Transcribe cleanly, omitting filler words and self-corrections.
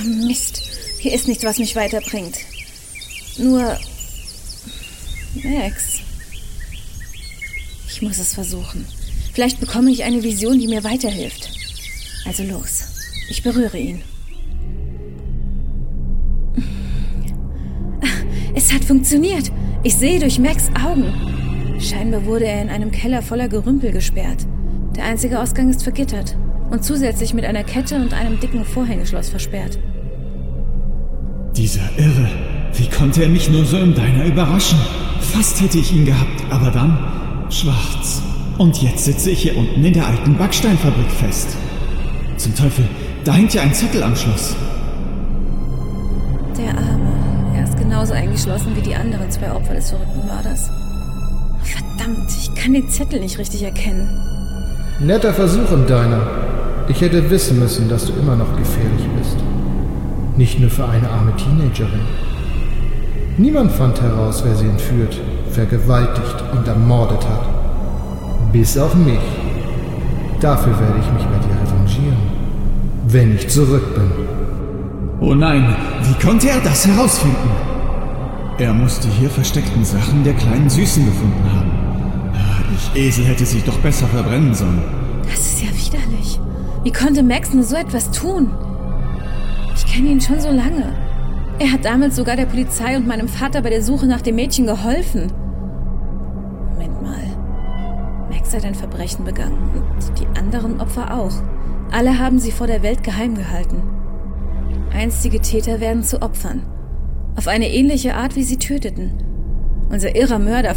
Mist. Hier ist nichts, was mich weiterbringt. Nur Max. Ich muss es versuchen. Vielleicht bekomme ich eine Vision, die mir weiterhilft. Also los. Ich berühre ihn. Es hat funktioniert. Ich sehe durch Max' Augen. Scheinbar wurde er in einem Keller voller Gerümpel gesperrt. Der einzige Ausgang ist vergittert und zusätzlich mit einer Kette und einem dicken Vorhängeschloss versperrt. Dieser Irre. Wie konnte er mich nur so im Diner überraschen? Fast hätte ich ihn gehabt, aber dann schwarz. Und jetzt sitze ich hier unten in der alten Backsteinfabrik fest. Zum Teufel, da hängt ja ein Zettel am Schloss. Der Arme. Er ist genauso eingeschlossen wie die anderen 2 Opfer des verrückten Mörders. Verdammt, ich kann den Zettel nicht richtig erkennen. Netter Versuch im Diner. Ich hätte wissen müssen, dass du immer noch gefährlich bist. Nicht nur für eine arme Teenagerin. Niemand fand heraus, wer sie entführt, vergewaltigt und ermordet hat. Bis auf mich. Dafür werde ich mich bei dir revanchieren, wenn ich zurück bin. Oh nein, wie konnte er das herausfinden? Er muss die hier versteckten Sachen der kleinen Süßen gefunden haben. Ich Esel hätte sie doch besser verbrennen sollen. Das ist ja widerlich. Wie konnte Max nur so etwas tun? Ich kenne ihn schon so lange. Er hat damals sogar der Polizei und meinem Vater bei der Suche nach dem Mädchen geholfen. Moment mal. Max hat ein Verbrechen begangen und die anderen Opfer auch. Alle haben sie vor der Welt geheim gehalten. Einstige Täter werden zu Opfern. Auf eine ähnliche Art, wie sie töteten. Unser irrer Mörder